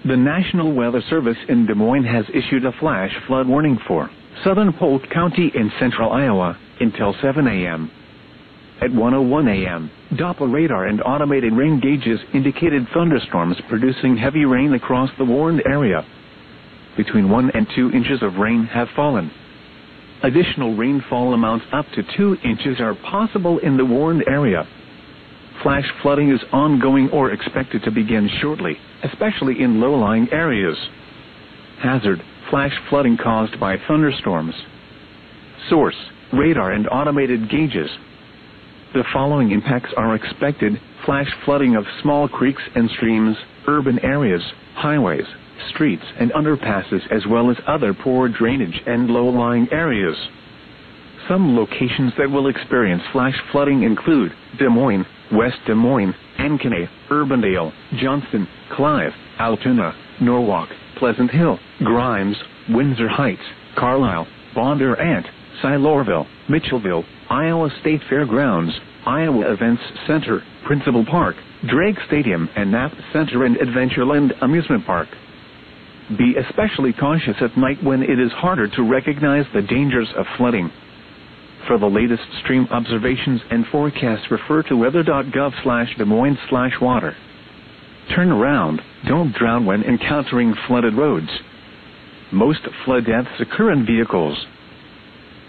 The National Weather Service in Des Moines has issued a flash flood warning for southern Polk County in central Iowa until 7 a.m. At 1:01 a.m., Doppler radar and automated rain gauges indicated thunderstorms producing heavy rain across the warned area. Between 1 and 2 inches of rain have fallen. Additional rainfall amounts up to 2 inches are possible in the warned area. Flash flooding is ongoing or expected to begin shortly, especially in low-lying areas. Hazard: flash flooding caused by thunderstorms. Source: radar and automated gauges. The following impacts are expected: flash flooding of small creeks and streams, urban areas, highways, streets and underpasses, as well as other poor drainage and low-lying areas. Some locations that will experience flash flooding include Des Moines, West Des Moines, Ankeny, Urbandale, Johnston, Clive, Altoona, Norwalk, Pleasant Hill, Grimes, Windsor Heights, Carlisle, Bondurant, Silourville, Mitchellville, Iowa State Fairgrounds, Iowa Events Center, Principal Park, Drake Stadium and Knapp Center and Adventureland Amusement Park. Be especially cautious at night when it is harder to recognize the dangers of flooding. For the latest stream observations and forecasts, refer to weather.gov/Des Moines/water. Turn around, don't drown when encountering flooded roads. Most flood deaths occur in vehicles.